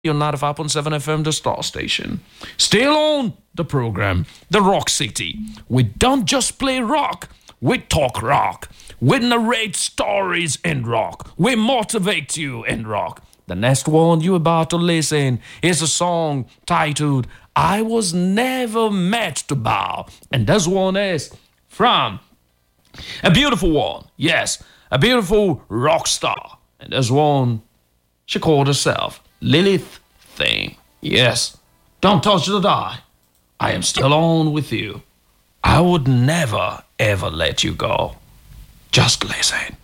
your 95.7 FM, the Star Station. Still on the program, The Rock City. We don't just play rock, we talk rock. We narrate stories in rock. We motivate you in rock. The next one you're about to listen is a song titled I Was Never Meant to Bow. And this one is from a beautiful one. Yes, a beautiful rock star. And this one, she called herself Lilith Thing. Yes, don't touch the die. I am still on with you. I would never, ever let you go. Just listen.